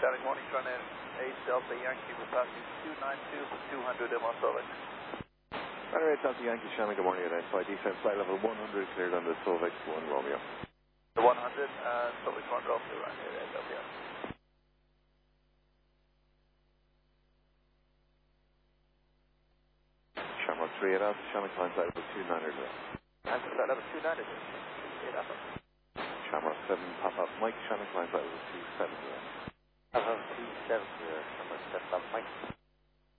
Shamrock morning, trying to 8 Delta Yankee, we're passing 292 for 200 in Solveig. Runway 8 Delta Yankee, Shamrock, good morning, identify descent flight level 100, cleared on the Solveig 1 Romeo. The 100, Solveig 1 Romeo, runway 8 Delta Yankee. Shamrock 3 Alpha, Shamrock climb flight level 290. Answer flight level 290, 8 Alpha. Shamrock 7 Papa Mike, Shamrock climb flight level 270. Alpha 270, Shamrock 7 Papa Mike.